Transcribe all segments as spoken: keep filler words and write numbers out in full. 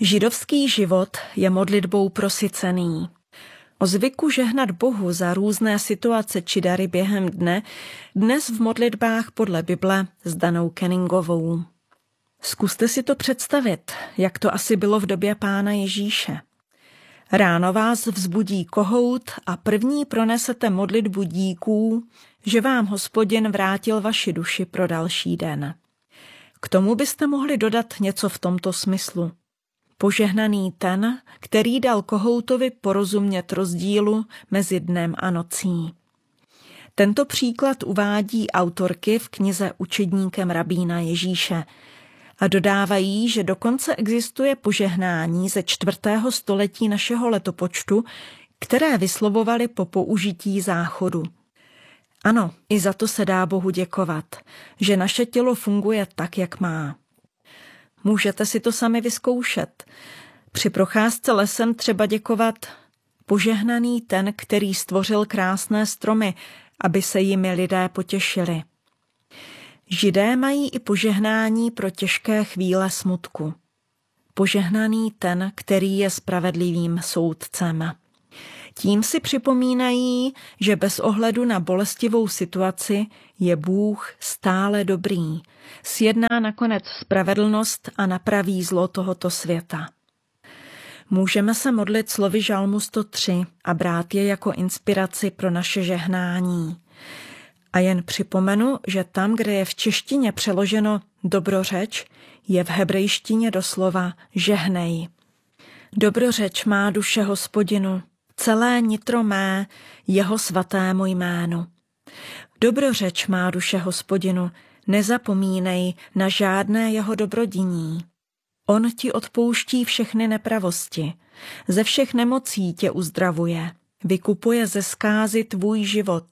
Židovský život je modlitbou prosycený. O zvyku žehnat Bohu za různé situace či dary během dne dnes v modlitbách podle Bible s Danou Kenningovou. Zkuste si to představit, jak to asi bylo v době Pána Ježíše. Ráno vás vzbudí kohout a první pronesete modlitbu díků, že vám Hospodin vrátil vaši duši pro další den. K tomu byste mohli dodat něco v tomto smyslu. Požehnaný ten, který dal kohoutovi porozumět rozdílu mezi dnem a nocí. Tento příklad uvádí autorky v knize Učedníkem rabína Ježíše a dodávají, že dokonce existuje požehnání ze čtvrtého století našeho letopočtu, které vyslovovali po použití záchodu. Ano, i za to se dá Bohu děkovat, že naše tělo funguje tak, jak má. Můžete si to sami vyzkoušet. Při procházce lesem třeba děkovat: požehnaný ten, který stvořil krásné stromy, aby se jimi lidé potěšili. Židé mají i požehnání pro těžké chvíle smutku. Požehnaný ten, který je spravedlivým soudcem. Tím si připomínají, že bez ohledu na bolestivou situaci je Bůh stále dobrý, sjedná nakonec spravedlnost a napraví zlo tohoto světa. Můžeme se modlit slovy Žalmu sto tři a brát je jako inspiraci pro naše žehnání. A jen připomenu, že tam, kde je v češtině přeloženo dobrořeč, je v hebrejštině doslova žehnej. Dobrořeč má duše Hospodinu, celé nitro mé, jeho svatému jménu. Dobrořeč má duše Hospodinu, nezapomínej na žádné jeho dobrodiní. On ti odpouští všechny nepravosti, ze všech nemocí tě uzdravuje, vykupuje ze zkázy tvůj život,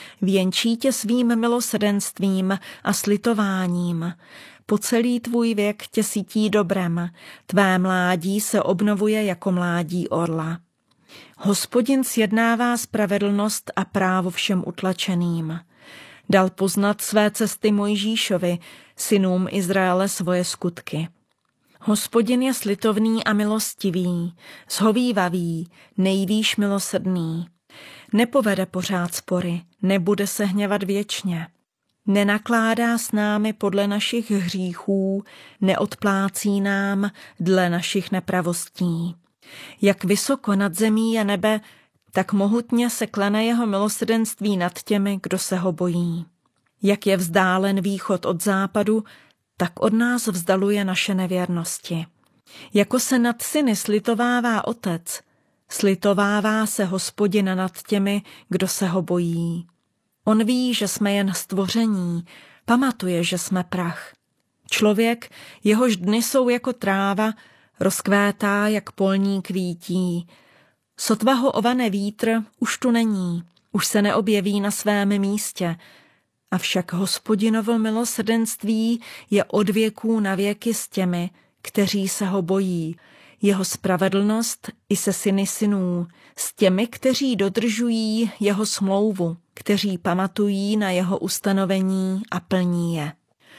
věnčí tě svým milosrdenstvím a slitováním, po celý tvůj věk tě sytí dobrem, tvé mládí se obnovuje jako mládí orla. Hospodin sjednává spravedlnost a právo všem utlačeným. Dal poznat své cesty Mojžíšovi, synům Izraele svoje skutky. Hospodin je slitovný a milostivý, zhovívavý, nejvýš milosrdný. Nepovede pořád spory, nebude se hněvat věčně. Nenakládá s námi podle našich hříchů, neodplácí nám dle našich nepravostí. Jak vysoko nad zemí je nebe, tak mohutně se klene jeho milosrdenství nad těmi, kdo se ho bojí. Jak je vzdálen východ od západu, tak od nás vzdaluje naše nevěrnosti. Jako se nad syny slitovává otec, slitovává se Hospodin nad těmi, kdo se ho bojí. On ví, že jsme jen stvoření, pamatuje, že jsme prach. Člověk, jehož dny jsou jako tráva, rozkvétá jak polní kvítí. Sotva ho ovane vítr, už tu není, už se neobjeví na svém místě. Avšak Hospodinovo milosrdenství je od věků na věky s těmi, kteří se ho bojí. Jeho spravedlnost i se syny synů, s těmi, kteří dodržují jeho smlouvu, kteří pamatují na jeho ustanovení a plní je.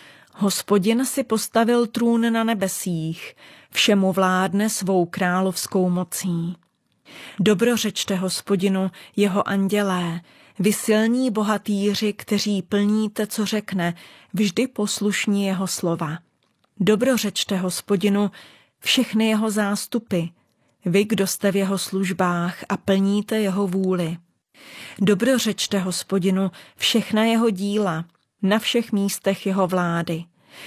Hospodin si postavil trůn na nebesích, všemu vládne svou královskou mocí. Dobrořečte Hospodinu, jeho andělé, vy silní bohatýři, kteří plníte, co řekne, vždy poslušní jeho slova. Dobrořečte Hospodinu, všechny jeho zástupy, vy, kdo jste v jeho službách a plníte jeho vůli. Dobrořečte Hospodinu, všechna jeho díla, na všech místech jeho vlády.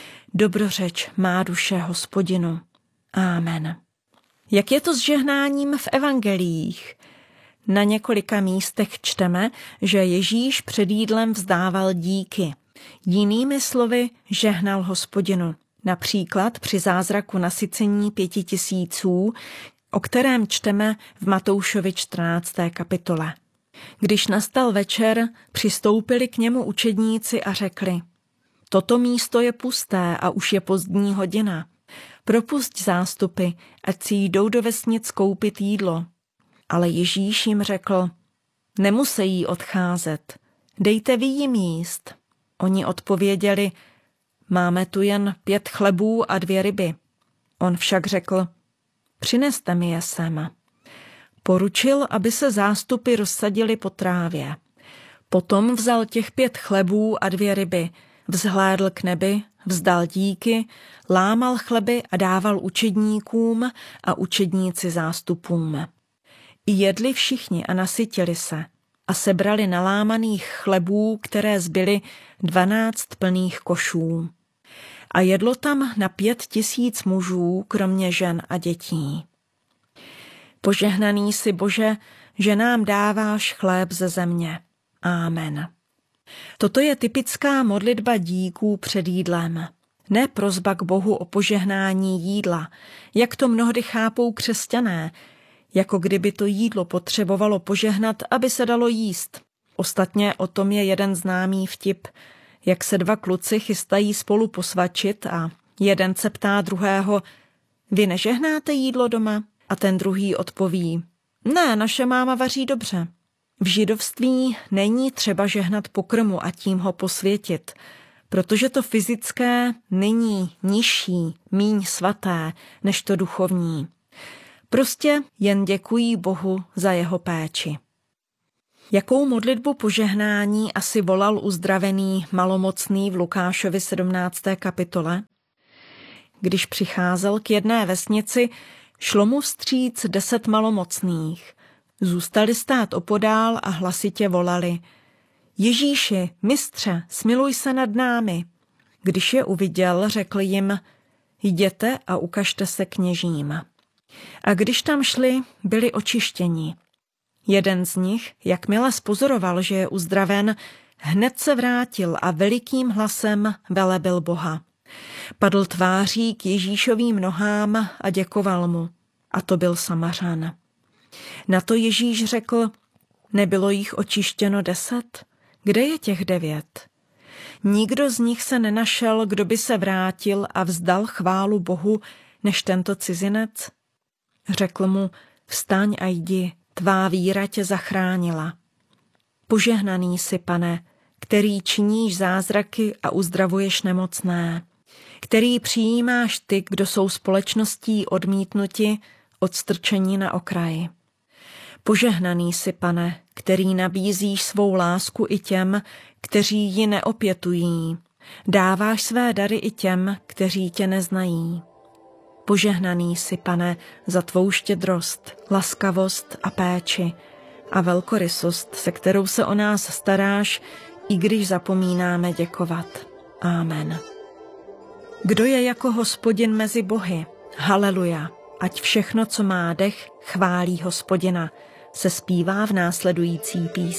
Dobrořeč má duše Hospodinu. Amen. Jak je to s žehnáním v evangeliích? Na několika místech čteme, že Ježíš před jídlem vzdával díky. Jinými slovy žehnal Hospodinu. Například při zázraku nasycení pěti tisíců, o kterém čteme v Matoušovi čtrnácté kapitole. Když nastal večer, přistoupili k němu učedníci a řekli: toto místo je pusté a už je pozdní hodina. Propusť zástupy, ať si jdou do vesnic koupit jídlo. Ale Ježíš jim řekl: nemusejí odcházet, dejte vy jim jíst. Oni odpověděli: máme tu jen pět chlebů a dvě ryby. On však řekl: přineste mi je sem. Poručil, aby se zástupy rozsadily po trávě. Potom vzal těch pět chlebů a dvě ryby, vzhlédl k nebi, vzdal díky, lámal chleby a dával učedníkům a učedníci zástupům. I jedli všichni a nasytili se a sebrali nalámaných chlebů, které zbyly dvanáct plných košů. A jedlo tam na pět tisíc mužů, kromě žen a dětí. Požehnaný jsi, Bože, že nám dáváš chléb ze země. Amen. Toto je typická modlitba díků před jídlem. Ne prosba k Bohu o požehnání jídla, jak to mnohdy chápou křesťané, jako kdyby to jídlo potřebovalo požehnat, aby se dalo jíst. Ostatně o tom je jeden známý vtip, jak se dva kluci chystají spolu posvačit a jeden se ptá druhého, vy nežehnáte jídlo doma? A ten druhý odpoví, ne, naše máma vaří dobře. V židovství není třeba žehnat pokrmu a tím ho posvětit, protože to fyzické není nižší, míň svaté, než to duchovní. Prostě jen děkují Bohu za jeho péči. Jakou modlitbu požehnání asi volal uzdravený malomocný v Lukášovi sedmnácté kapitole? Když přicházel k jedné vesnici, šlo mu vstříc deset malomocných. Zůstali stát opodál a hlasitě volali. Ježíši, mistře, smiluj se nad námi. Když je uviděl, řekl jim, jděte a ukažte se kněžím. A když tam šli, byli očištěni. Jeden z nich, jakmile spozoroval, že je uzdraven, hned se vrátil a velikým hlasem velebil Boha. Padl tváří k Ježíšovým nohám a děkoval mu. A to byl Samařan. Na to Ježíš řekl, nebylo jich očištěno deset? Kde je těch devět? Nikdo z nich se nenašel, kdo by se vrátil a vzdal chválu Bohu, než tento cizinec? Řekl mu, vstaň a jdi, tvá víra tě zachránila. Požehnaný jsi, Pane, který činíš zázraky a uzdravuješ nemocné, který přijímáš ty, kdo jsou společností odmítnuti, odstrčení na okraji. Požehnaný jsi, Pane, který nabízíš svou lásku i těm, kteří ji neopětují. Dáváš své dary i těm, kteří tě neznají. Požehnaný jsi, Pane, za tvou štědrost, laskavost a péči a velkorysost, se kterou se o nás staráš, i když zapomínáme děkovat. Amen. Kdo je jako Hospodin mezi bohy? Haleluja. Ať všechno, co má dech, chválí Hospodina, se zpívá v následující písni.